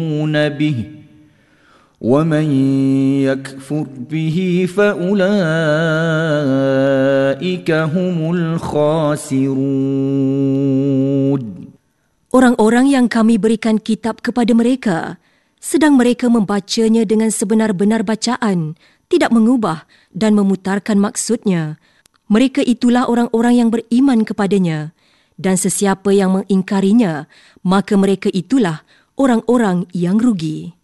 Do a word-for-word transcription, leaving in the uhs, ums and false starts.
به ومن يكفر به فأولئك هم الخاسرون. Orang-orang yang kami berikan kitab kepada mereka, sedang mereka membacanya dengan sebenar-benar bacaan, tidak mengubah dan memutarkan maksudnya, mereka itulah orang-orang yang beriman kepadanya. Dan sesiapa yang mengingkarinya, maka mereka itulah orang-orang yang rugi.